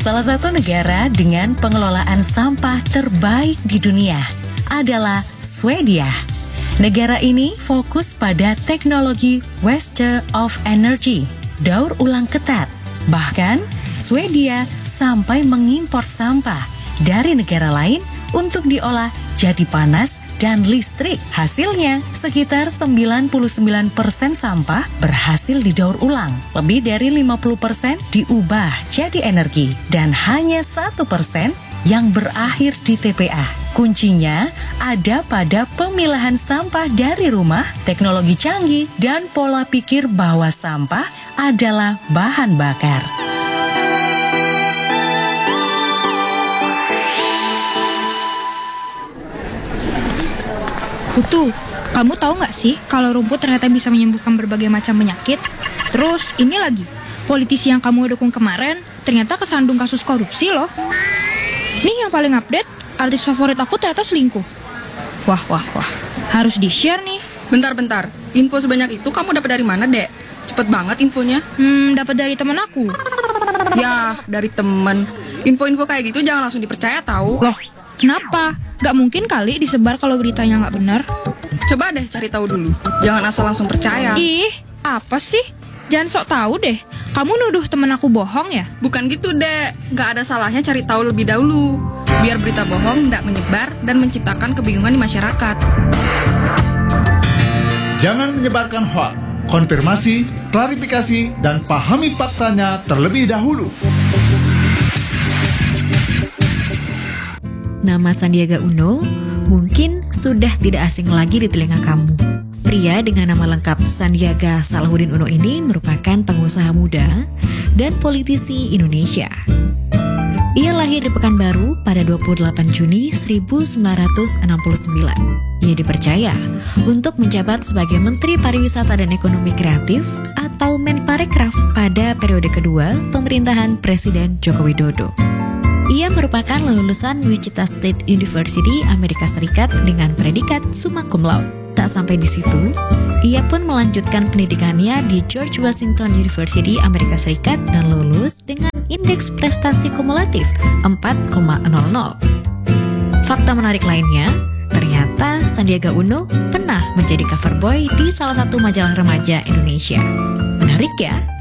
Salah satu negara dengan pengelolaan sampah terbaik di dunia adalah Swedia. Negara ini fokus pada teknologi waste of energy, daur ulang ketat. Bahkan, Swedia sampai mengimpor sampah dari negara lain untuk diolah jadi panas dan listrik. Hasilnya, sekitar 99% sampah berhasil didaur ulang. Lebih dari 50% diubah jadi energi. Dan hanya 1% yang berakhir di TPA. Kuncinya ada pada pemilahan sampah dari rumah, teknologi canggih, dan pola pikir bahwa sampah adalah bahan bakar. Putu, kamu tahu nggak sih kalau rumput ternyata bisa menyembuhkan berbagai macam penyakit? Terus ini lagi, politisi yang kamu dukung kemarin ternyata kesandung kasus korupsi loh. Nih yang paling update, artis favorit aku ternyata selingkuh. Wah, harus di-share nih. Bentar, info sebanyak itu kamu dapat dari mana, Dek? Cepet banget infonya. Dapat dari teman aku. Ya, dari temen. Info-info kayak gitu jangan langsung dipercaya tahu. Loh, kenapa? Gak mungkin kali disebar kalau beritanya gak benar. Coba deh cari tahu dulu. Jangan asal langsung percaya. Ih, apa sih? Jangan sok tahu deh. Kamu nuduh temen aku bohong ya? Bukan gitu, Dek. Gak ada salahnya cari tahu lebih dahulu. Biar berita bohong tidak menyebar dan menciptakan kebingungan di masyarakat. Jangan menyebarkan hoaks. Konfirmasi, klarifikasi, dan pahami faktanya terlebih dahulu. Nama Sandiaga Uno mungkin sudah tidak asing lagi di telinga kamu. Pria dengan nama lengkap Sandiaga Salahuddin Uno ini merupakan pengusaha muda dan politisi Indonesia. Ia lahir di Pekanbaru pada 28 Juni 1969. Ia dipercaya untuk menjabat sebagai Menteri Pariwisata dan Ekonomi Kreatif atau Menparekraf pada periode kedua pemerintahan Presiden Joko Widodo. Ia merupakan lulusan Wichita State University, Amerika Serikat dengan predikat summa cum laude. Tak sampai di situ, ia pun melanjutkan pendidikannya di George Washington University, Amerika Serikat dan lulus dengan indeks prestasi kumulatif 4,00. Fakta menarik lainnya, ternyata Sandiaga Uno pernah menjadi cover boy di salah satu majalah remaja Indonesia. Menarik ya?